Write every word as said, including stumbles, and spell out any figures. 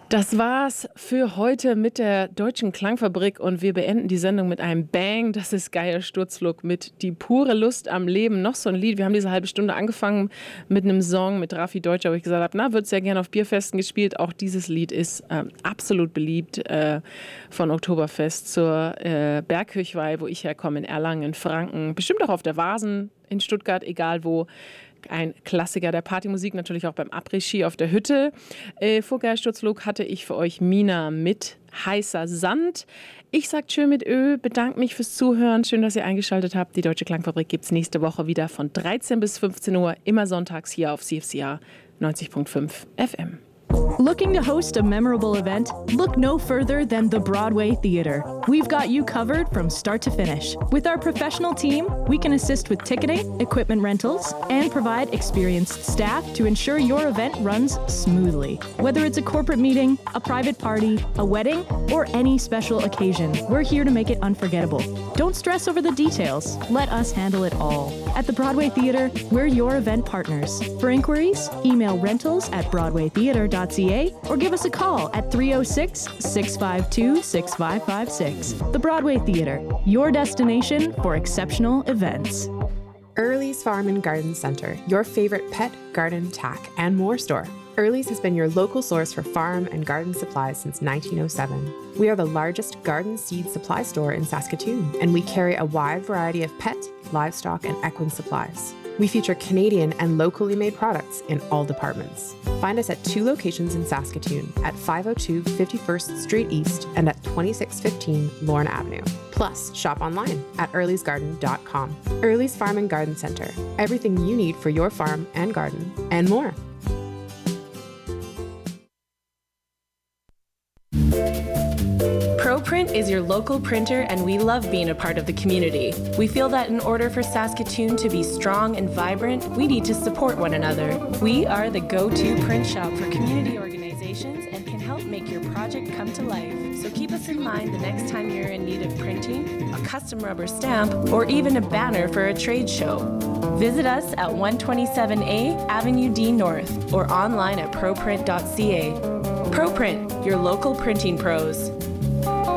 Das war's für heute mit der Deutschen Klangfabrik und wir beenden die Sendung mit einem Bang. Das ist Geier Sturzflug mit Die pure Lust am Leben. Noch so ein Lied. Wir haben diese halbe Stunde angefangen mit einem Song mit Raffi Deutscher, wo ich gesagt habe, na, wird sehr gerne auf Bierfesten gespielt. Auch dieses Lied ist äh, absolut beliebt äh, von Oktoberfest zur äh, Bergkirchweih, wo ich herkomme, in Erlangen, in Franken. Bestimmt auch auf der Vasen in Stuttgart, egal wo. Ein Klassiker der Partymusik, natürlich auch beim Après-Ski auf der Hütte. Äh, vor Geiersturzflug hatte ich für euch Mina mit Heißer Sand. Ich sag tschö mit Ö, bedanke mich fürs Zuhören. Schön, dass ihr eingeschaltet habt. Die Deutsche Klangfabrik gibt's nächste Woche wieder von dreizehn bis fünfzehn Uhr, immer sonntags hier auf C F C A neunzig Komma fünf F M. Looking to host a memorable event? Look no further than the Broadway Theater. We've got you covered from start to finish. With our professional team, we can assist with ticketing, equipment rentals, and provide experienced staff to ensure your event runs smoothly. Whether it's a corporate meeting, a private party, a wedding, or any special occasion, we're here to make it unforgettable. Don't stress over the details. Let us handle it all. At the Broadway Theater, we're your event partners. For inquiries, email rentals at broadway theater dot c a or give us a call at three oh six, six five two, six five five six. The Broadway Theater, your destination for exceptional events. Early's Farm and Garden Center, your favorite pet, garden, tack, and more store. Early's has been your local source for farm and garden supplies since nineteen oh seven. We are the largest garden seed supply store in Saskatoon, and we carry a wide variety of pet, livestock, and equine supplies. We feature Canadian and locally made products in all departments. Find us at two locations in Saskatoon, at five oh two fifty-first Street East and at twenty-six fifteen Lorne Avenue. Plus, shop online at earlys garden dot com. Early's Farm and Garden Center. Everything you need for your farm and garden, and more. ProPrint is your local printer, and we love being a part of the community. We feel that in order for Saskatoon to be strong and vibrant, we need to support one another. We are the go-to print shop for community organizations and can help make your project come to life. So keep us in mind the next time you're in need of printing, a custom rubber stamp, or even a banner for a trade show. Visit us at one twenty-seven A Avenue D North or online at proprint dot c a. ProPrint, your local printing pros.